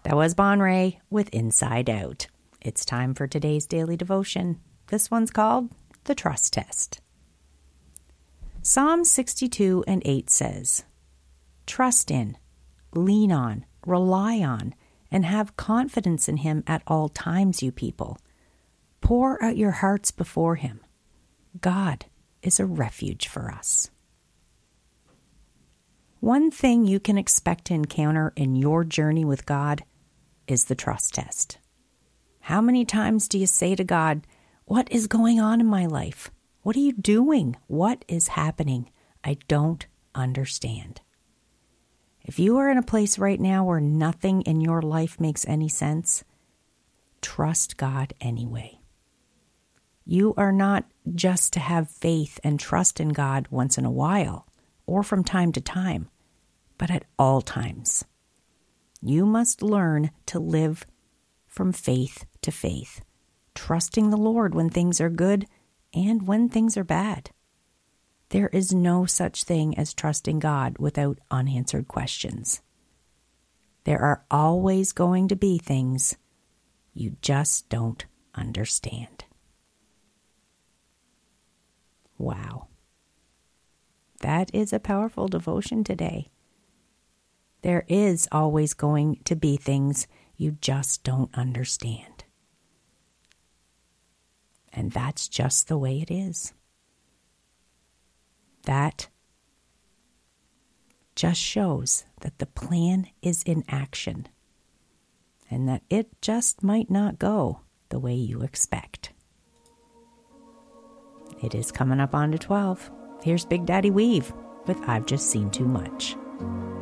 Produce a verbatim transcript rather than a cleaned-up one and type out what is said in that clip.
That was Bon Ray with Inside Out. It's time for today's daily devotion. This one's called The Trust Test. Psalm sixty-two and eight says, "Trust in, lean on, rely on, and have confidence in him at all times, you people. Pour out your hearts before him. God is a refuge for us." One thing you can expect to encounter in your journey with God is the trust test. How many times do you say to God, "What is going on in my life? What are you doing? What is happening? I don't understand." If you are in a place right now where nothing in your life makes any sense, trust God anyway. You are not just to have faith and trust in God once in a while or from time to time, but at all times. You must learn to live from faith to faith, trusting the Lord when things are good and when things are bad. There is no such thing as trusting God without unanswered questions. There are always going to be things you just don't understand. Wow. That is a powerful devotion today. There is always going to be things you just don't understand. And that's just the way it is. That just shows that the plan is in action and that it just might not go the way you expect. It is coming up on to twelve. Here's Big Daddy Weave with "I've Just Seen Too Much."